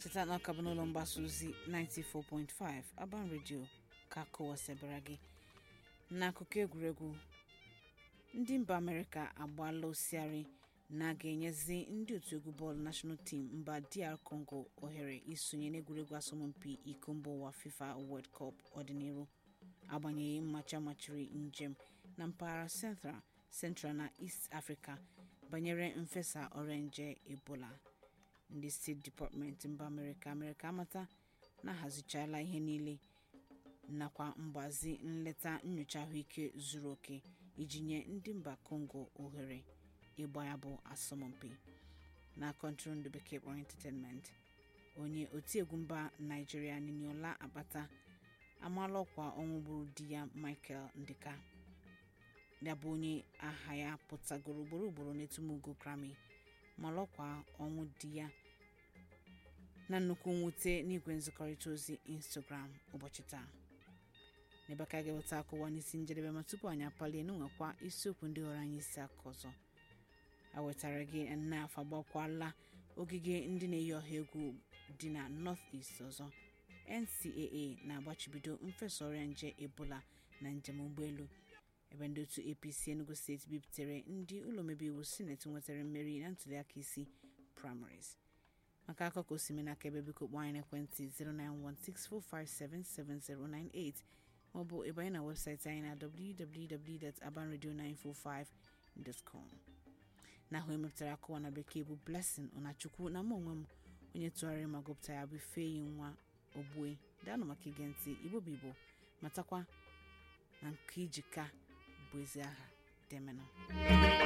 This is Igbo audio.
cheta na ọka bụ n'ụlọ mgbasa ozi 94.5 Aban Radio ka kọwasịbara gị n'akụkọ egwuregwu. Ndị mba Amerịka agbaala osiari na ga-enyezi ndị otu egwu bọọlụ national team mba DR Congo ohere isonye n'egwuregwu asọmpi iko mba ụwa FIFA World Cup ọdịnihu, agbanyeghị mmachi amachiri njem na mpaghara Central na East Africa banyere mfesa ọrịa nje Ebola. Ndị State Department mba Amerịka amata na hazichala ihe niile nakwa mgbazi nleta nyocha ahụike zuru oke iji nye ndị mba Congo ohere ịgba ya bụ asọmpi. Na kọntrol ndị bekee kpọrọ entertainment, onye otiegwu mba Nigeria Niniola Akpata amaala ọkwa ọnwụ gburu di ya Michael Ndika. Ya bụ onye aha ya pụtagoro ugboro n'etumugo Grammy malọkwa ọnwụ di ya na nnukwu mwute n'igwe nzikọrịta ozi Instagram ụbọchị taa. N'ebe ka ga-eweta akụwa n'isi njedebe, ma tupu anyị apalie n'nwekwa isiokwu ndị ghọrọ anyị isi aka ọzọ. A wetara gị n'afọ agbakwala ogige ndị na-eyi ọha egwu dị na North East ọzọ. NCAA na-agbachibido mfesa ọrịa nje Ebola na njem ụgbọelu, ebe ndị otu APC Enugu State biputere ndị ụlọ omebe iwu Senate nwetara mmeri na ntuliaka isi primaries. Maka akụkọ osime n'aka ebe, biko kpọọ anyị n'ekwentị 09164577098 maọbụ ebe anyị na webụsaịtị anyị na www.abanradio945.com. na ahụ emepụtara akụwa na bekee bụ Blessing Ọnachukwu, na mụ onwe m onye tụgharịrị ma gụpụta ya bụ Ifeyi nwa Ogbue. Daalụ maka ige ntị. Igbo bụ Igbo, matakwa na nke ijika bụ ezi aha demenụ.